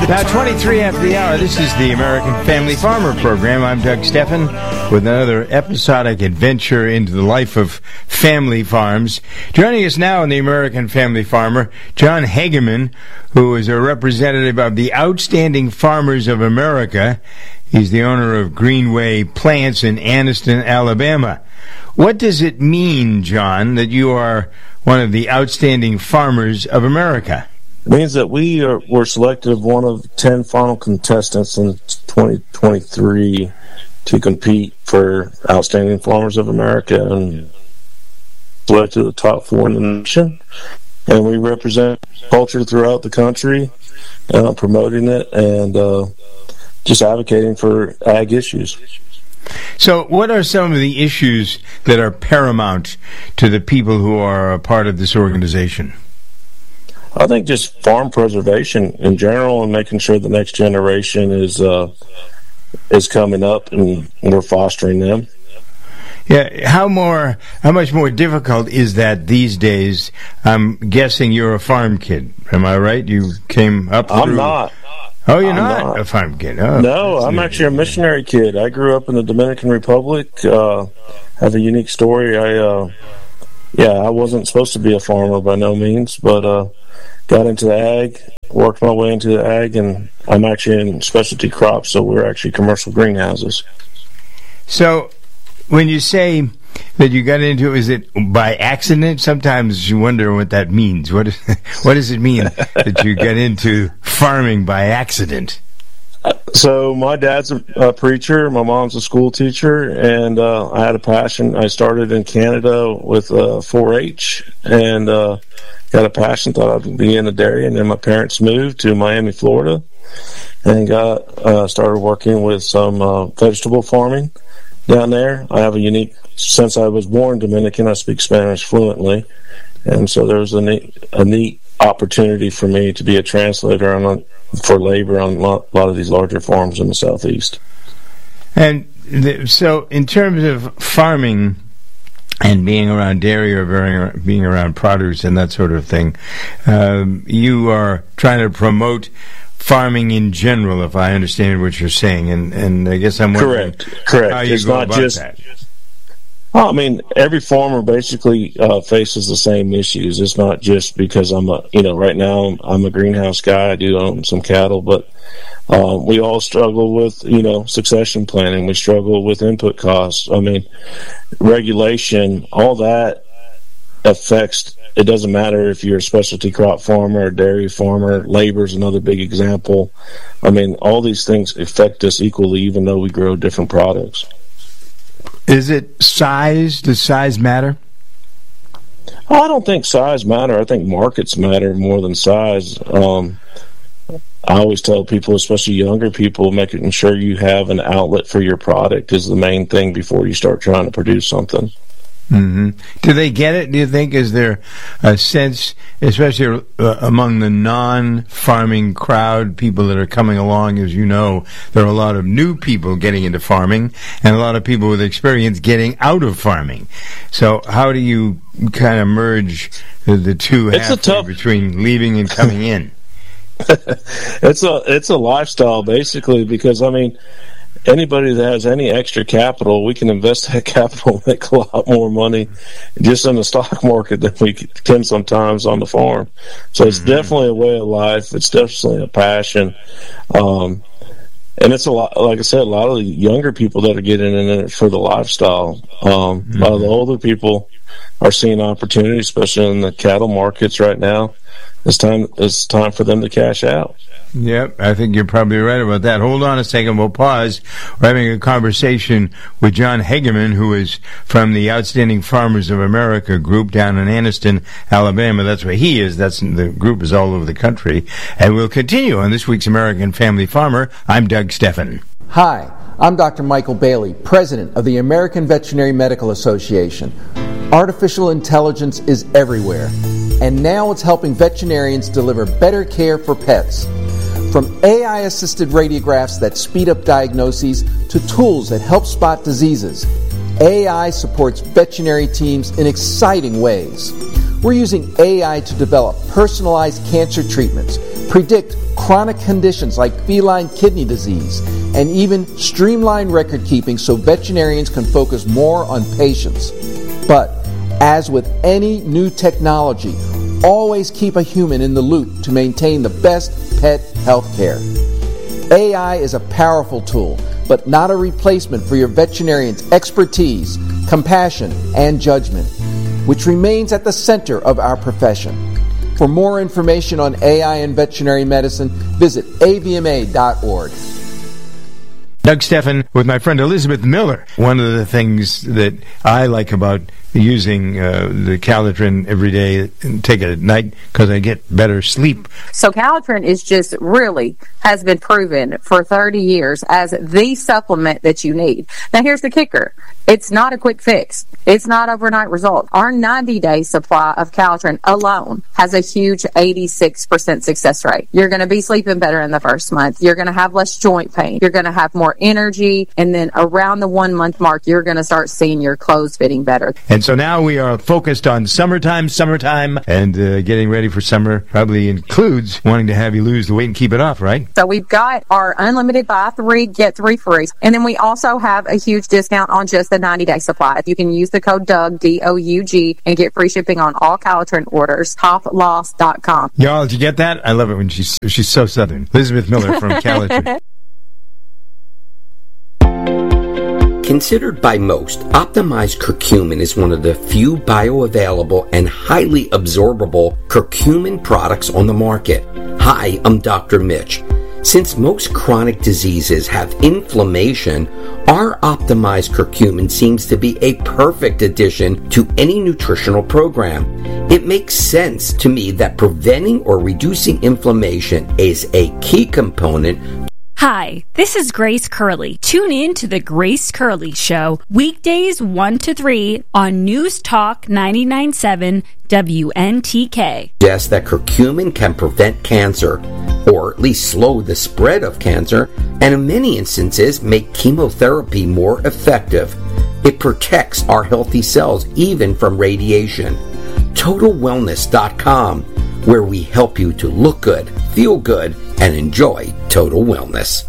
Now, 23 after the hour, this is the American Family Farmer Program. I'm Doug Steffen with another episodic adventure into the life of family farms. Joining us now in the American Family Farmer, John Hagemann, who is a representative of the Outstanding Farmers of America. He's the owner of Greenway Plants in Anniston, Alabama. What does it mean, John, that you are one of the Outstanding Farmers of America? It means that were selected as one of 10 final contestants in 2023 to compete for Outstanding Farmers of America and selected the top 4 in the nation. And we represent culture throughout the country, promoting it and just advocating for ag issues. So what are some of the issues that are paramount to the people who are a part of this organization? I think just farm preservation in general and making sure the next generation is coming up and we're fostering them. Yeah, how much more difficult is that these days? I'm guessing you're a farm kid. Am I right? You came up through... I'm not. Oh, you're not a farm kid? Oh, no, I'm actually a missionary kid. I grew up in the Dominican Republic. Have a unique story. I wasn't supposed to be a farmer by no means, but got into the ag, worked my way into the ag, and I'm actually in specialty crops, so we're actually commercial greenhouses. So when you say that you got into it, is it by accident? Sometimes you wonder what that means. What does it mean that you got into farming by accident? So my dad's a preacher, my mom's a school teacher, and I had a passion. I started in Canada with 4-H and got a passion, thought I'd be in the dairy, and then my parents moved to Miami, Florida, and started working with some vegetable farming down there. I have since I was born Dominican, I speak Spanish fluently, and so there was a neat opportunity for me to be a translator for labor on a lot of these larger farms in the Southeast. And so in terms of farming and being around dairy or being around produce and that sort of thing, you are trying to promote farming in general, if I understand what you're saying, and I guess I'm wondering correct. How you it's go not about just that. I mean, every farmer basically faces the same issues. It's not just because right now I'm a greenhouse guy. I do own some cattle, but we all struggle with, succession planning. We struggle with input costs. I mean, regulation, all that affects. It doesn't matter if you're a specialty crop farmer, a dairy farmer. Labor is another big example. I mean, all these things affect us equally, even though we grow different products. Is it size? Does size matter? I don't think size matter. I think markets matter more than size. I always tell people, especially younger people, making sure you have an outlet for your product is the main thing before you start trying to produce something. Mm-hmm. Do they get it, do you think? Is there a sense, especially among the non-farming crowd, people that are coming along, as you know, there are a lot of new people getting into farming and a lot of people with experience getting out of farming. So how do you kind of merge the two halfway between leaving and coming in? It's a lifestyle, basically, because, I mean, anybody that has any extra capital, we can invest that capital and make a lot more money just in the stock market than we can sometimes on the farm. So it's definitely a way of life. It's definitely a passion. And it's a lot, like I said, a lot of the younger people that are getting in it for the lifestyle. A lot of the older people are seeing opportunities, especially in the cattle markets right now. It's time for them to cash out. Yep, I think you're probably right about that. Hold on a second, we'll pause. We're having a conversation with John Hagemann, who is from the Outstanding Farmers of America group down in Anniston, Alabama. That's where he is. The group is all over the country. And we'll continue on this week's American Family Farmer. I'm Doug Steffen. Hi, I'm Dr. Michael Bailey, President of the American Veterinary Medical Association. Artificial intelligence is everywhere, and now it's helping veterinarians deliver better care for pets. From AI-assisted radiographs that speed up diagnoses to tools that help spot diseases, AI supports veterinary teams in exciting ways. We're using AI to develop personalized cancer treatments, predict chronic conditions like feline kidney disease, and even streamline record keeping so veterinarians can focus more on patients. But as with any new technology, always keep a human in the loop to maintain the best pet health care. AI is a powerful tool, but not a replacement for your veterinarian's expertise, compassion, and judgment, which remains at the center of our profession. For more information on AI and veterinary medicine, visit avma.org. Doug Steffen with my friend Elizabeth Miller. One of the things that I like about using the Calitrin every day and take it at night because I get better sleep. So Calitrin is just really has been proven for 30 years as the supplement that you need. Now here's the kicker. It's not a quick fix. It's not overnight results. Our 90-day supply of Calitrin alone has a huge 86% success rate. You're going to be sleeping better in the first month. You're going to have less joint pain. You're going to have more energy. And then around the 1 month mark, you're going to start seeing your clothes fitting better. And so now we are focused on summertime, and getting ready for summer probably includes wanting to have you lose the weight and keep it off, right? So we've got our unlimited buy 3, get 3 free. And then we also have a huge discount on just the 90-day supply. You can use the code DOUG, D-O-U-G, and get free shipping on all Calitrin orders, toploss.com. Y'all, did you get that? I love it when she's so Southern. Elizabeth Miller from Calitrin. Considered by most, optimized curcumin is one of the few bioavailable and highly absorbable curcumin products on the market. Hi, I'm Dr. Mitch. Since most chronic diseases have inflammation, our optimized curcumin seems to be a perfect addition to any nutritional program. It makes sense to me that preventing or reducing inflammation is a key component. Hi, this is Grace Curley. Tune in to the Grace Curley Show, weekdays 1 to 3 on News Talk 99.7 WNTK. Suggests that curcumin can prevent cancer, or at least slow the spread of cancer, and in many instances make chemotherapy more effective. It protects our healthy cells even from radiation. TotalWellness.com, where we help you to look good, feel good, and enjoy total wellness.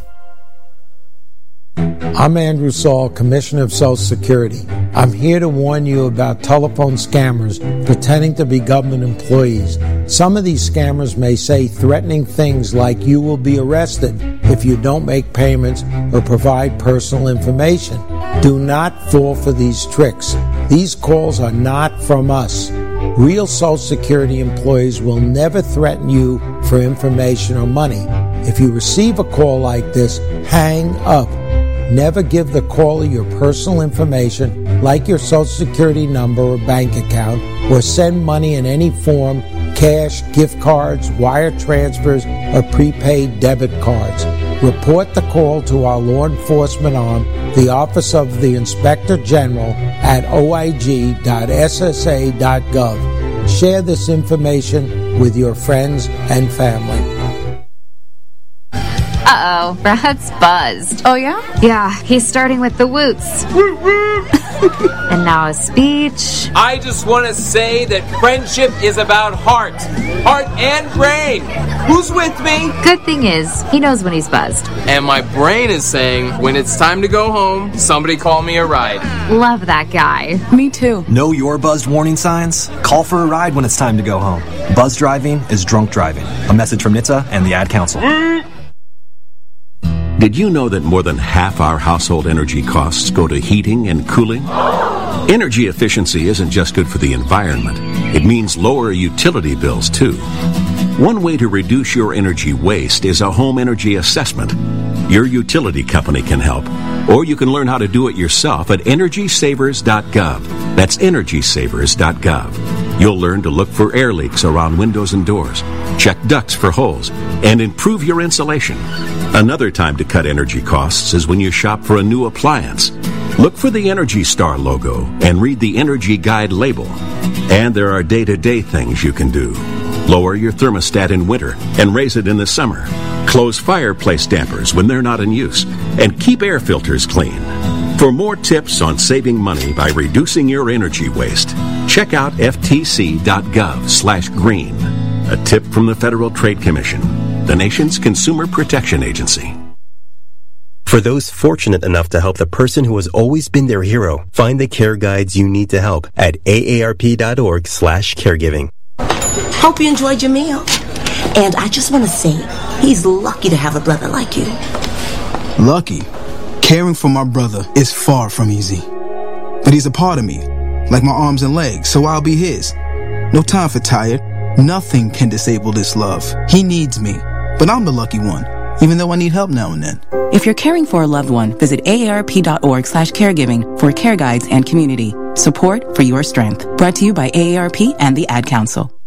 I'm Andrew Saul, Commissioner of Social Security. I'm here to warn you about telephone scammers pretending to be government employees. Some of these scammers may say threatening things like you will be arrested if you don't make payments or provide personal information. Do not fall for these tricks. These calls are not from us. Real Social Security employees will never threaten you for information or money. If you receive a call like this, hang up. Never give the caller your personal information, like your Social Security number or bank account, or send money in any form, cash, gift cards, wire transfers, or prepaid debit cards. Report the call to our law enforcement arm, the Office of the Inspector General, at oig.ssa.gov. Share this information with your friends and family. Uh-oh, Brad's buzzed. Oh, yeah? Yeah, he's starting with the woots. And now a speech. I just want to say that friendship is about heart and brain. Who's with me? Good thing is, he knows when he's buzzed. And my brain is saying, when it's time to go home, somebody call me a ride. Love that guy. Me too. Know your buzzed warning signs? Call for a ride when it's time to go home. Buzz driving is drunk driving. A message from NHTSA and the Ad Council. Did you know that more than half our household energy costs go to heating and cooling? Energy efficiency isn't just good for the environment. It means lower utility bills, too. One way to reduce your energy waste is a home energy assessment. Your utility company can help, or you can learn how to do it yourself at EnergySavers.gov. That's EnergySavers.gov. You'll learn to look for air leaks around windows and doors, check ducts for holes, and improve your insulation. Another time to cut energy costs is when you shop for a new appliance. Look for the Energy Star logo and read the Energy Guide label. And there are day-to-day things you can do. Lower your thermostat in winter and raise it in the summer. Close fireplace dampers when they're not in use. And keep air filters clean. For more tips on saving money by reducing your energy waste, check out ftc.gov/green. A tip from the Federal Trade Commission. the nation's consumer protection agency. For those fortunate enough to help the person who has always been their hero, find the care guides you need to help at aarp.org/caregiving. Hope you enjoyed your meal. And I just want to say, he's lucky to have a brother like you. Lucky? Caring for my brother is far from easy. But he's a part of me, like my arms and legs, so I'll be his. No time for tired. Nothing can disable this love. He needs me, but I'm the lucky one, even though I need help now and then. If you're caring for a loved one, visit aarp.org/caregiving for care guides and community. Support for your strength. Brought to you by AARP and the Ad Council.